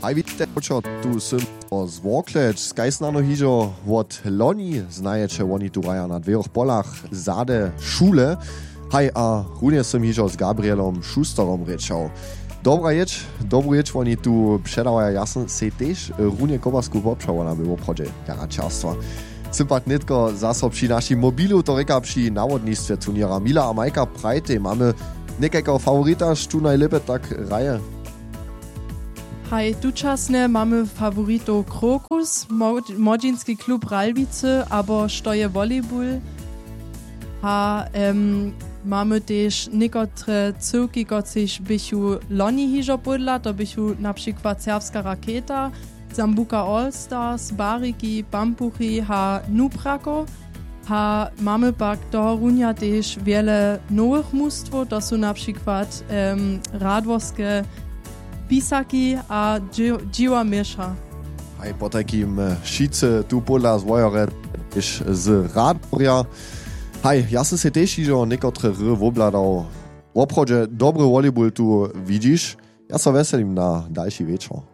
Hej, witajte, tu sem z Workledge, skajsnano hižo od Loni, znaječe oni tu raja na dvejoch polach, zade šule. Hej, a runje sem hižo z Gabrielom Schusterom rečal. Dobra ječ, oni tu předavaja, ja som se tež runje kovarsku občavona by v obchode jaračarstva. Sem pak netko zase při našim mobilu, to reka při navodnictve turniera. Mila a Majka prajte, mamy nekajko favorita, tu najlepe tak raje. Hej, dočasne mamy favorito Krokus, Modzinski klub Ralbice, abo što je volejbol. A mamy też niekotre cyłki, kociž bychu loni hižo podla, to bychu na przykład Serbska Raketa, Zambuca All Stars, Bariki, Bambuchi, ha Nubrako. Ha mamy pak do runia też wiele nowych mustwo, to są na przykład radworskie Pisaki a Dziła Miesza. Hej, po takim šice tu podľa zvojore iš z Radboria. Hej, ja som se tež ižo nekotre obladal. V obchode dobry volejbol tu vidíš. Ja sa veselím na další večer.